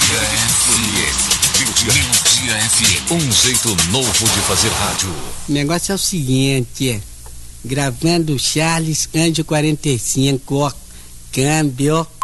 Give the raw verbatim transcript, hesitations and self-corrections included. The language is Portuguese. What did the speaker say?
Melodia F M. Um jeito novo de fazer rádio. O negócio é o seguinte, é, gravando Charles Anjo quarenta e cinco, câmbio.